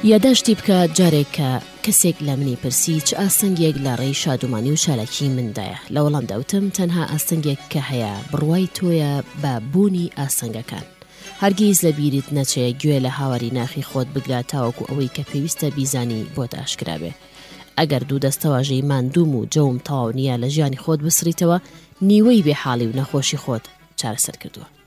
یاداشتی بکە جارێک کە کەسێک لە منی پرسی چ ئاستەنگێک لە ڕێی شادومانی و شارەکی مندایە. لە وەڵام داوتم تەنها ئاستەنگێک کە هەیە بڕوای تۆیە بە بوونی ئاستەنگەکان. هەرگیز لە بیرت نەچێ گوێ لە هاواری ناخی خۆت بگرا تاوەکو ئەوەی کە پێویستە بیزانی بۆت ئاشکرا بێ. ئەگەر دوو دەستەواژەی ماندوم و جەوم تەواو نییە لە ژیانی خۆت بسڕیتەوە، نیوەی بێحاڵی و نەخۆشی خۆت چارەسەر کردووە.